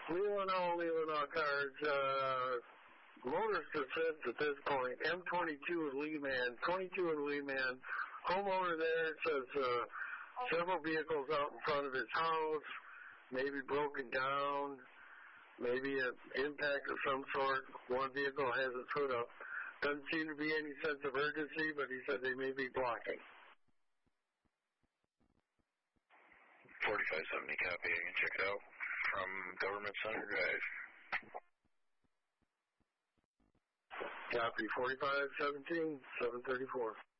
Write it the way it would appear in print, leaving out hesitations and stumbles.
Leelanau cars. Motorist says at this point, M22 in Leeman, 22 in Leeman. Homeowner there says several vehicles out in front of his house, maybe broken down, maybe an impact of some sort. One vehicle has its hood up. Doesn't seem to be any sense of urgency, but he said they may be blocking. 4570, copy. I can check it out from Government Center Drive. Copy, 4517, 734.